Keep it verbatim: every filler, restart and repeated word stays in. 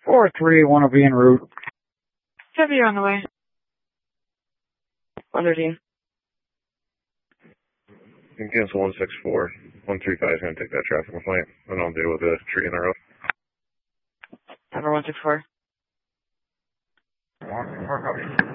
four three, one will be en route. Heavy on the way. one thirteen. You can cancel one six four. one three five is going to take that traffic complaint, and I'll deal with the tree in the road. Number one six four. one six four, copy.